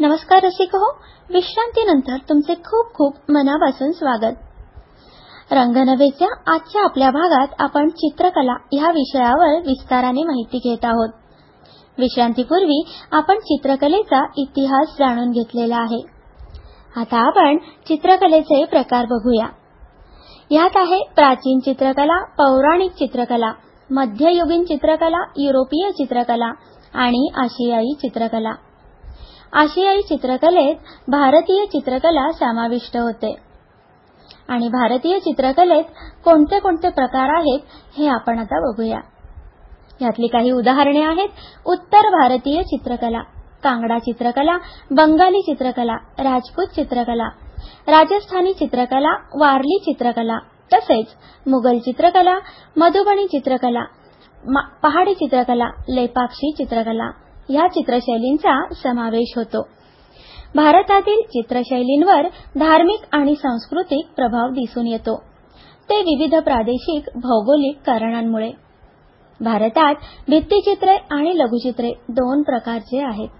नमस्कार रसिको, विश्रांतीनंतर तुमचे खूप खूप मनापासून स्वागत. रंगनवेच्या आजच्या आपल्या भागात आपण चित्रकला ह्या विषयावर विस्ताराने माहिती घेत आहोत. विश्रांतीपूर्वी आपण चित्रकलेचा इतिहास जाणून घेतलेला आहे. आता आपण चित्रकलेचे प्रकार बघूया. यात आहे प्राचीन चित्रकला, पौराणिक चित्रकला, मध्ययुगीन चित्रकला, युरोपीय चित्रकला आणि आशियाई चित्रकला. आशियाई चित्रकलेत भारतीय चित्रकला समाविष्ट होते. आणि भारतीय चित्रकलेत कोणते कोणते प्रकार आहेत हे आपण आता बघूया. यातली काही उदाहरणे आहेत. उत्तर भारतीय चित्रकला, कांगडा चित्रकला, बंगाली चित्रकला, राजपूत चित्रकला, राजस्थानी चित्रकला, वारली चित्रकला, तसेच मुघल चित्रकला, मधुबनी चित्रकला, पहाडी चित्रकला, लेपाक्षी चित्रकला या चित्रशैलींचा समावेश होतो. भारतातील चित्रशैलींवर धार्मिक आणि सांस्कृतिक प्रभाव दिसून येतो. ते विविध प्रादेशिक भौगोलिक कारणांमुळे. भारतात भित्तिचित्रे आणि लघुचित्रे दोन प्रकारचे आहेत.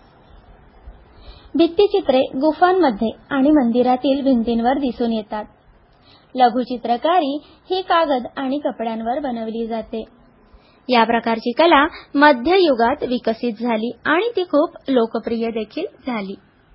भित्तिचित्रे गुफांमध्ये आणि मंदिरातील भिंतींवर दिसून येतात. लघुचित्रकारी ही कागद आणि कपड्यांवर बनवली जाते. या प्रकारची कला मध्ययुगात विकसित झाली आणि ती खूप लोकप्रिय देखील झाली.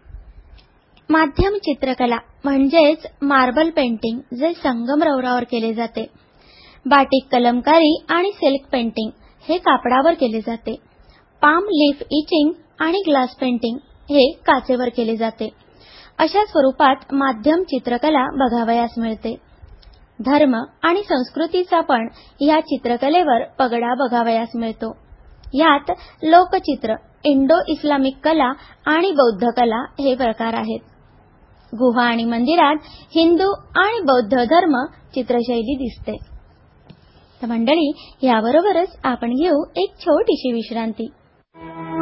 माध्यम चित्रकला म्हणजेच मार्बल पेंटिंग, जे संगमरवरावर केले जाते. बाटिक कलमकारी आणि सिल्क पेंटिंग हे कापडावर केले जाते. पाम लीफ इचिंग आणि ग्लास पेंटिंग हे काचेवर केले जाते. अशा स्वरूपात माध्यम चित्रकला बघावयास मिळते. धर्म आणि संस्कृतीचा पण या चित्रकलेवर पगडा बघावयास मिळतो. यात लोकचित्र, इंडो इस्लामिक कला आणि बौद्ध कला हे प्रकार आहेत. गुहा आणि मंदिरात हिंदू आणि बौद्ध धर्म चित्रशैली दिसते. तर मंडळी, याबरोबरच आपण घेऊ एक छोटीशी विश्रांती.